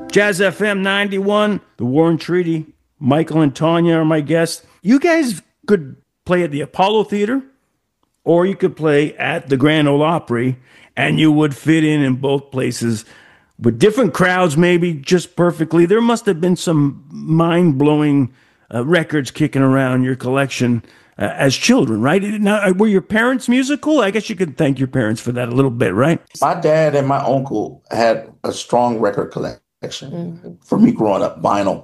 Jazz FM 91, the Warren Treaty. Michael and Tanya are my guests. You guys could play at the Apollo Theater or you could play at the Grand Ole Opry, and you would fit in both places with different crowds, maybe just perfectly. There must have been some mind-blowing records kicking around your collection as children, right? Now, were your parents musical? I guess you could thank your parents for that a little bit, right? My dad and my uncle had a strong record collection for me growing up, vinyl.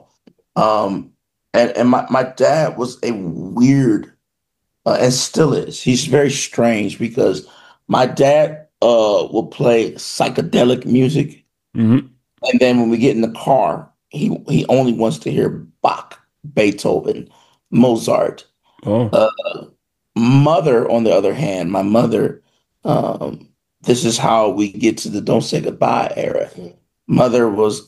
And my dad was a weird, and still is. He's very strange because my dad will play psychedelic music. Mm-hmm. And then when we get in the car, he only wants to hear Bach, Beethoven, Mozart. Oh. Mother, on the other hand, my mother, this is how we get to the Don't Say Goodbye era. Mother was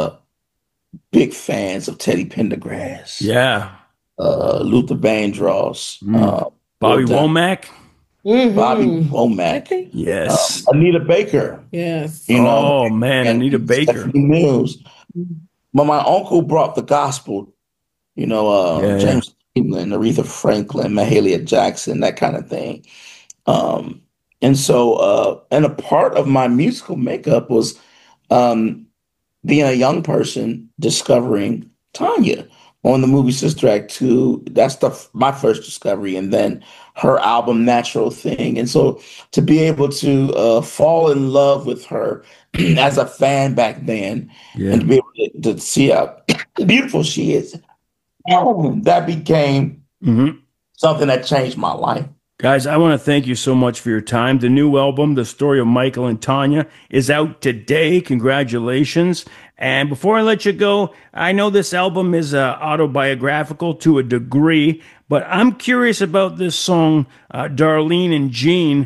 big fans of Teddy Pendergrass. Yeah. Luther Vandross. Bobby Womack. Mm-hmm. Bobby Womack. Yes. Anita Baker. Yes. Oh, man, Anita Baker. Stephanie Mills. But my uncle brought the gospel, James Cleveland, Aretha Franklin, Mahalia Jackson, that kind of thing. And so, and a part of my musical makeup was being a young person discovering Tanya on the movie Sister Act 2. That's my first discovery. And then her album Natural Thing. And so to be able to fall in love with her as a fan back then, and to be able to see how beautiful she is, that became something that changed my life. Guys, I want to thank you so much for your time. The new album, The Story of Michael and Tanya, is out today. Congratulations. And before I let you go, I know this album is autobiographical to a degree, but I'm curious about this song, Darlene and Jean.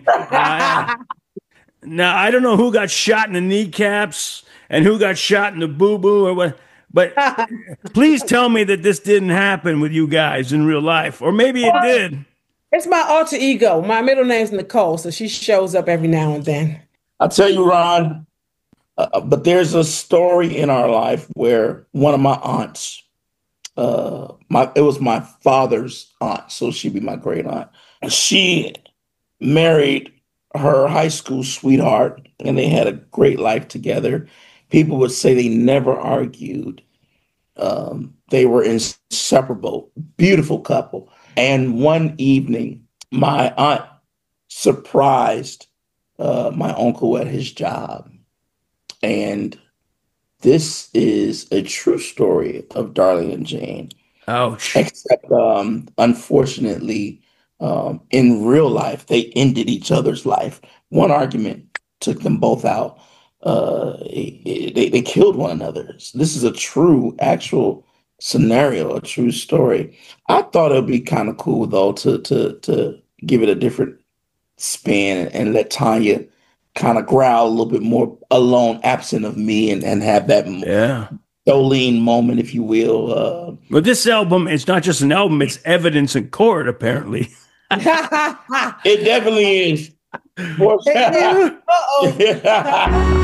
Now, I don't know who got shot in the kneecaps and who got shot in the boo-boo or what, but please tell me that this didn't happen with you guys in real life, or maybe it did. It's my alter ego. My middle name's Nicole, so she shows up every now and then. I'll tell you, Ron, but there's a story in our life where one of my aunts, it was my father's aunt, so she'd be my great aunt. She married her high school sweetheart, and they had a great life together. People would say they never argued. They were inseparable, beautiful couple. And one evening, my aunt surprised my uncle at his job. And this is a true story of Darlene and Jane. Ouch. Except, unfortunately, in real life, they ended each other's life. One argument took them both out. They killed one another. So this is a true, actual scenario, a true story. I thought it would be kind of cool, though, to give it a different spin and let Tanya kind of growl a little bit more alone, absent of me, and have that Jolene moment, if you will. But this album, it's not just an album, it's evidence in court, apparently. It definitely is. Uh-oh.